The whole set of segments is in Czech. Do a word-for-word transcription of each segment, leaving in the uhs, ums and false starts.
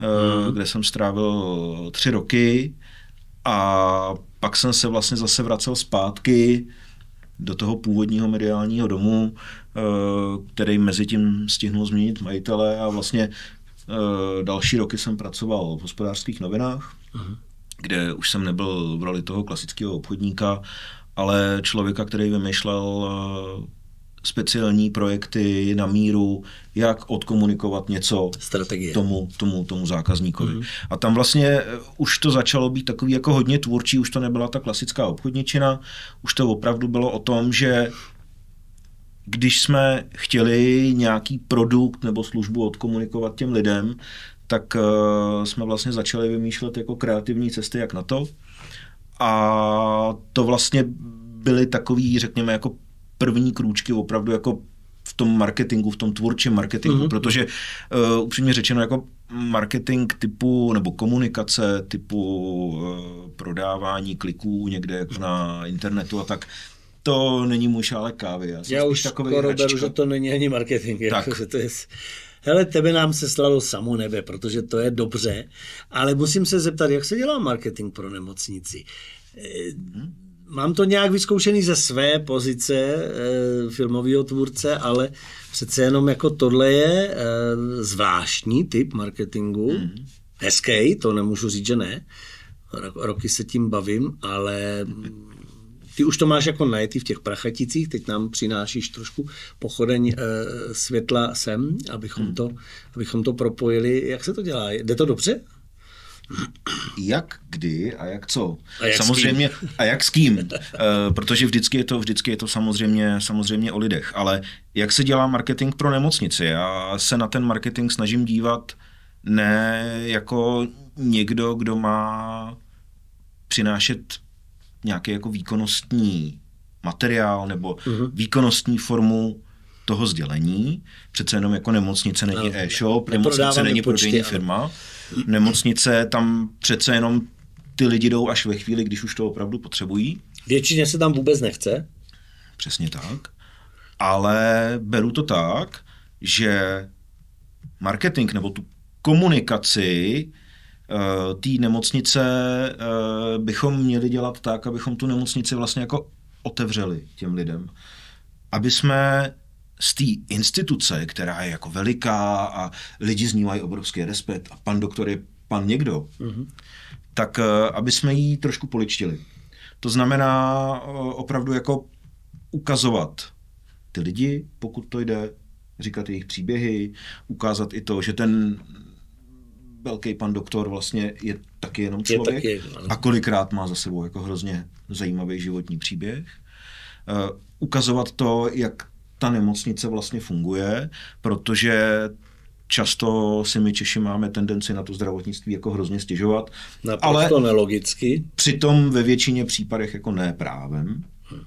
mm. kde jsem strávil tři roky a pak jsem se vlastně zase vracel zpátky do toho původního mediálního domu, který mezi tím stihnul změnit majitele a vlastně další roky jsem pracoval v Hospodářských novinách, mm. kde už jsem nebyl v roli toho klasického obchodníka, ale člověka, který vymýšlel speciální projekty na míru, jak odkomunikovat něco Strategie. tomu, tomu, tomu zákazníkovi. Mm. A tam vlastně už to začalo být takový jako hodně tvůrčí, už to nebyla ta klasická obchodničina, už to opravdu bylo o tom, že když jsme chtěli nějaký produkt nebo službu odkomunikovat těm lidem, tak uh, jsme vlastně začali vymýšlet jako kreativní cesty, jak na to. A to vlastně byly takový, řekněme, jako první krůčky opravdu jako v tom marketingu, v tom tvůrčím marketingu, mm-hmm. protože uh, upřímně řečeno jako marketing typu, nebo komunikace typu uh, prodávání kliků někde jako na internetu a tak, to není můj šálek kávy. Já, Já už skoro beru, že to není ani marketing. Jako, že to je... Hele, tebe nám se slalo samo nebe, protože to je dobře, ale musím se zeptat, jak se dělá marketing pro nemocnici? Hmm? Mám to nějak vyzkoušený ze své pozice e, filmového tvůrce, ale přece jenom jako tohle je e, zvláštní typ marketingu. Hmm. Hezký, to nemůžu říct, že ne. Roky se tím bavím, ale ty už to máš jako najetý v těch Prachaticích, teď nám přinášíš trošku pochodeň e, světla sem, abychom, hmm. to, abychom to propojili. Jak se to dělá? Jde to dobře? Jak, kdy a jak co? A jak samozřejmě, a jak s kým? uh, protože vždycky je to, vždycky je to samozřejmě, samozřejmě o lidech. Ale jak se dělá marketing pro nemocnici? Já se na ten marketing snažím dívat ne jako někdo, kdo má přinášet nějaký jako výkonnostní materiál nebo uh-huh. výkonnostní formu toho sdělení. Přece jenom jako nemocnice není no, e-shop, nemocnice není prodejní firma. Nemocnice, tam přece jenom ty lidi jdou až ve chvíli, když už to opravdu potřebují. Většině se tam vůbec nechce. Přesně tak. Ale beru to tak, že marketing nebo tu komunikaci uh, té nemocnice uh, bychom měli dělat tak, abychom tu nemocnici vlastně jako otevřeli těm lidem. Aby jsme z té instituce, která je jako veliká a lidi z ní mají obrovský respekt a pan doktor je pan někdo, mm-hmm. tak aby jsme jí trošku poličtili. To znamená opravdu jako ukazovat ty lidi, pokud to jde, říkat jejich příběhy, ukázat i to, že ten velký pan doktor vlastně je taky jenom člověk je taky, a kolikrát má za sebou jako hrozně zajímavý životní příběh. Uh, ukazovat to, jak ta nemocnice vlastně funguje, protože často si my Češi máme tendenci na to zdravotnictví jako hrozně stěžovat. Naprosto ale nelogicky. Přitom ve většině případech jako ne právem.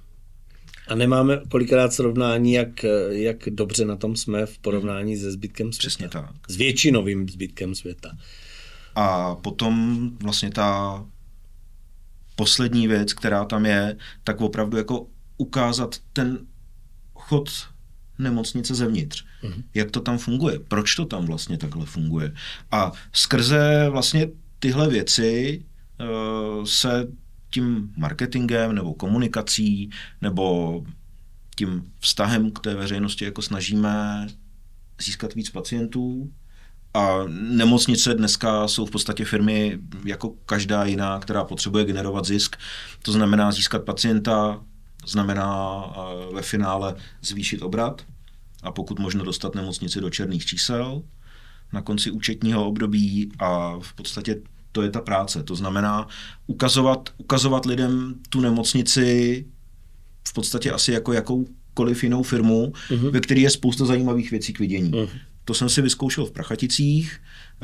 A nemáme kolikrát srovnání, jak, jak dobře na tom jsme v porovnání se zbytkem světa. Přesně tak. S většinovým zbytkem světa. A potom vlastně ta poslední věc, která tam je, tak opravdu jako ukázat ten chod nemocnice zevnitř. Mm-hmm. Jak to tam funguje? Proč to tam vlastně takhle funguje? A skrze vlastně tyhle věci uh, se tím marketingem nebo komunikací nebo tím vztahem k té veřejnosti jako snažíme získat víc pacientů. A nemocnice dneska jsou v podstatě firmy jako každá jiná, která potřebuje generovat zisk. To znamená získat pacienta, znamená ve finále zvýšit obrat a pokud možno dostat nemocnici do černých čísel na konci účetního období a v podstatě to je ta práce. To znamená ukazovat, ukazovat lidem tu nemocnici v podstatě asi jako jakoukoliv jinou firmu, uh-huh. ve které je spousta zajímavých věcí k vidění. Uh-huh. To jsem si vyzkoušel v Prachaticích.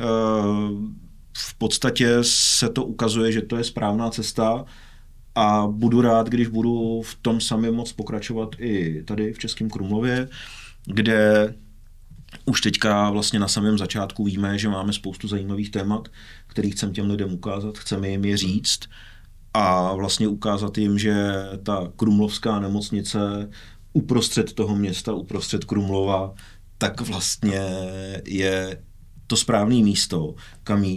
V podstatě se to ukazuje, že to je správná cesta a budu rád, když budu v tom samém moc pokračovat i tady v Českém Krumlově, kde už teďka vlastně na samém začátku víme, že máme spoustu zajímavých témat, který chceme těm lidem ukázat, chceme jim je říct a vlastně ukázat jim, že ta krumlovská nemocnice uprostřed toho města, uprostřed Krumlova, tak vlastně je to správné místo, kam jít.